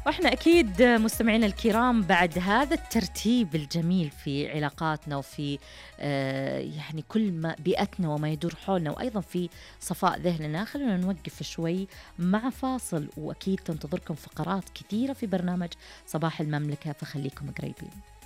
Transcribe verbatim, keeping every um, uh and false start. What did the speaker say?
واحنا اكيد مستمعينا الكرام بعد هذا الترتيب الجميل في علاقاتنا وفي آه يعني كل ما بيئتنا وما يدور حولنا، وايضا في صفاء ذهننا، خلونا نوقف شوي مع فاصل، واكيد تنتظركم فقرات كثيره في برنامج صباح المملكه، فخليكم قريبين.